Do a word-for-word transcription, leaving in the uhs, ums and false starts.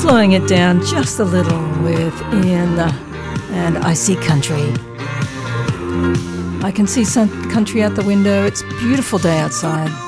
slowing it down just a little with In and I See Country. I can see sun country out the window. It's a beautiful day outside.